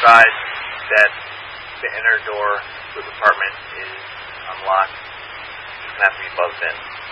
advised that the inner door to his apartment is unlocked. He's going to have to be buzzed in.